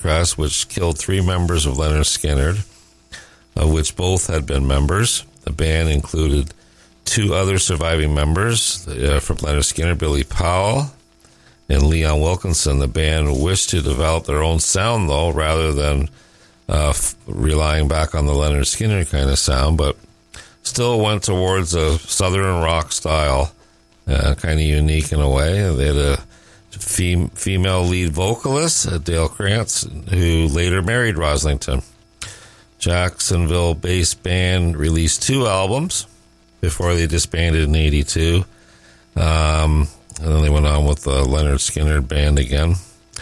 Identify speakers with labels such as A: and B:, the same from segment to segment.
A: crash which killed 3 members of Lynyrd Skynyrd, of which both had been members. The band included 2 other surviving members from Lynyrd Skynyrd, Billy Powell and Leon Wilkinson. The band wished to develop their own sound, though, rather than relying back on the Lynyrd Skynyrd kind of sound, but still went towards a southern rock style, kind of unique in a way. They had a female lead vocalist, Dale Krantz, who later married Roslington. Jacksonville-based band released 2 albums before they disbanded in 82. And then they went on with the Lynyrd Skynyrd band again.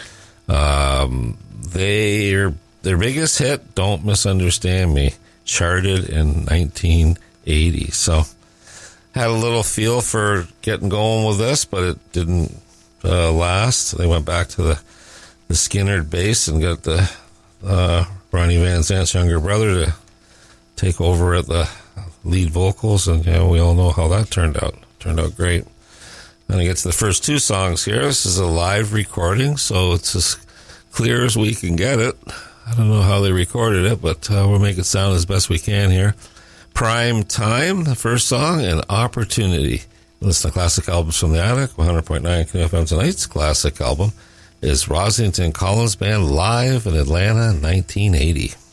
A: Their biggest hit, Don't Misunderstand Me, charted in 1980. So had a little feel for getting going with this, but it didn't last. They went back to the Skynyrd bass and got the Ronnie Van Zant's younger brother to take over at the lead vocals, and we all know how that turned out. Turned out great. Then I get to the first 2 songs here. This is a live recording, so it's as clear as we can get it. I don't know how they recorded it, but we'll make it sound as best we can here. Prime Time, the first song, and Opportunity. Listen to classic albums from the attic, 100.9 KFM tonight's classic album is Roslington Collins Band live in Atlanta, 1980.